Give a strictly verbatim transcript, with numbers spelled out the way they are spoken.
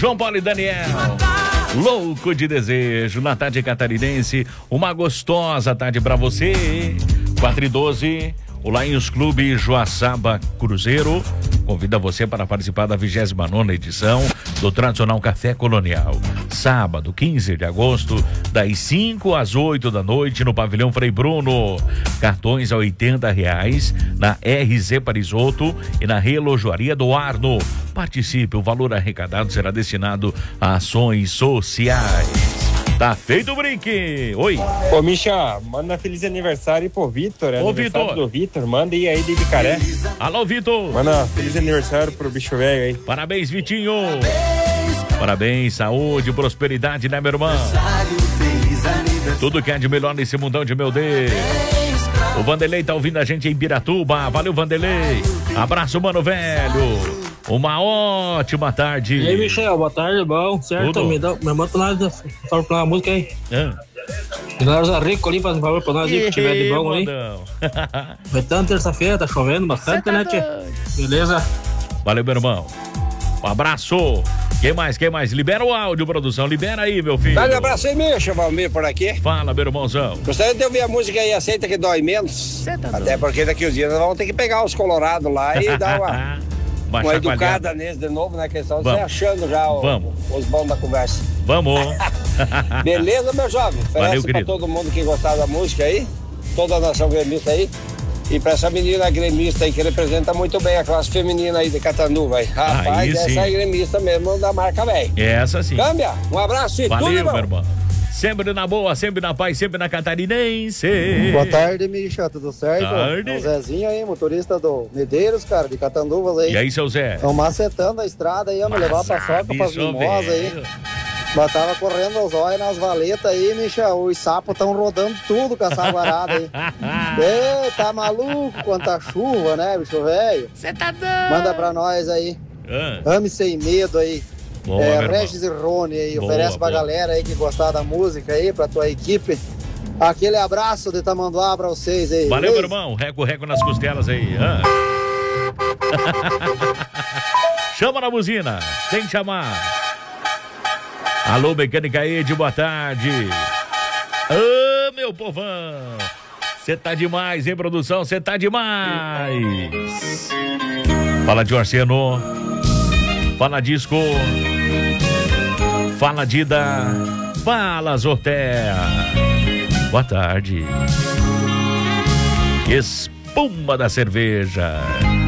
João Paulo e Daniel. Louco de desejo, na tarde catarinense, uma gostosa tarde pra você. quatro e doze, o Lions Clube Joaçaba Cruzeiro convida você para participar da vigésima nona edição do tradicional Café Colonial. Sábado, quinze de agosto, das cinco às oito da noite, no Pavilhão Frei Bruno. Cartões a oitenta reais na R Z Parisotto e na Relojoaria do Arno. Participe, o valor arrecadado será destinado a ações sociais. Tá feito o brinque. Oi. Ô, Misha, manda feliz aniversário pro Vitor. Ô, Vitor. do Vitor, manda aí aí de Bicaré. Alô, Vitor. Manda feliz aniversário pro bicho velho aí. Parabéns, Vitinho. Parabéns, saúde, prosperidade, né, meu irmão? Tudo que é de melhor nesse mundão de meu Deus. O Vanderlei tá ouvindo a gente em Piratuba. Valeu, Vanderlei. Abraço, mano velho. Uma ótima tarde. E aí, Michel, boa tarde, bom, certo? Tudo. Me, dá, me manda nada, fala pra uma música aí. Ah. E nós rico ali, faz um favor pra nós aí, que tiver de bom aí. Mandão. Vai tanto terça-feira, tá chovendo bastante, tá né, tia? Beleza? Valeu, meu irmão. Um abraço. Quem mais, quem mais? Libera o áudio, produção. Libera aí, meu filho. Dá um abraço aí, Misha, Valmir, por aqui. Fala, meu irmãozão. Gostaria de ouvir a música aí, Aceita que Dói Menos. Tá Até doido. porque daqui uns dias nós vamos ter que pegar os colorados lá e dar uma, uma, uma educada neles de novo, né? Que eles estão se achando já o, Vamos. os bons da conversa. Vamos. Beleza, meu jovem? Valeu, Oferece pra querido. todo mundo que gostar da música aí, toda a nação gremista aí. E pra essa menina gremista aí que representa muito bem a classe feminina aí de Catanduva aí. Rapaz, Aí sim. essa é gremista mesmo da marca velho. Essa sim. Câmbia, um abraço e Valeu, tudo, meu irmão. Sempre na boa, sempre na paz, sempre na catarinense. Boa tarde, Misha, tudo certo? Tarde. É o Zezinho aí, motorista do Medeiros, cara, de Catanduvas aí. E aí, seu Zé? Estão macetando a estrada aí, ó, me levar pra soca, pra bicho, Vimosa aí. velho. Mas tava correndo os olhos nas valetas aí, Misha, os sapos estão rodando tudo com essa guarada aí. Ê, tá maluco? Quanta chuva, né, bicho velho? Você tá doido? Manda pra nós aí. Ah. Ame sem medo aí. Boa, é, meu irmão. Regis e Rony aí, Boa, oferece pra boa. galera aí que gostar da música aí, pra tua equipe. Aquele abraço de Tamanduá pra vocês aí. Valeu, meu beleza? irmão. Reco, reco nas costelas aí. Ah. Chama na buzina. Tem que chamar. Alô, Mecânica Ed, boa tarde. Ô, meu povão. Você tá demais, hein, produção? Você tá demais. Fala de Orseno. Fala disco. Fala Dida. Fala Zortea. Boa tarde. Espuma da cerveja.